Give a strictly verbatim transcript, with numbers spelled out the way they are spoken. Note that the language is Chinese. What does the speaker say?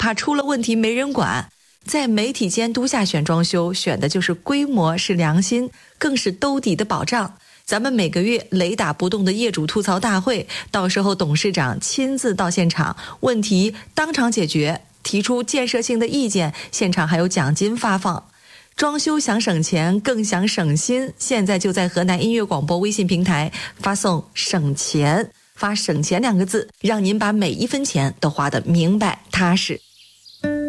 怕出了问题没人管。在媒体监督下选装修，选的就是规模，是良心，更是兜底的保障。咱们每个月雷打不动的业主吐槽大会，到时候董事长亲自到现场，问题当场解决，提出建设性的意见，现场还有奖金发放。装修想省钱，更想省心，现在就在河南音乐广播微信平台发送省钱，发省钱两个字，让您把每一分钱都花得明白踏实。